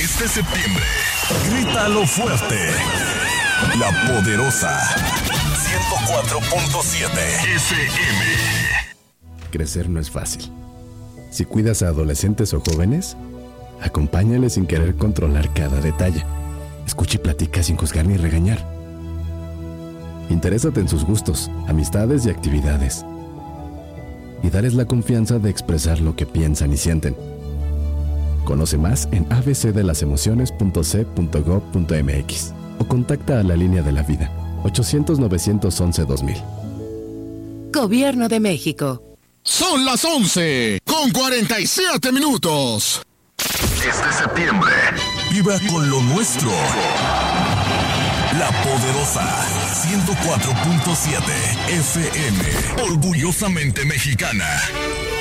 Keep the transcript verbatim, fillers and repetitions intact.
Este septiembre, grítalo fuerte. La Poderosa ciento cuatro punto siete F M. Crecer no es fácil. Si cuidas a adolescentes o jóvenes, acompáñales sin querer controlar cada detalle. Escucha y platica sin juzgar ni regañar. Interésate en sus gustos, amistades y actividades. Y dales la confianza de expresar lo que piensan y sienten. Conoce más en a b c de las emociones punto c punto gob punto m x o contacta a la línea de la vida ochocientos, novecientos once, dos mil. Gobierno de México. Son las once con cuarenta y siete minutos. Este septiembre, viva con lo nuestro. La Poderosa ciento cuatro punto siete F M. Orgullosamente mexicana.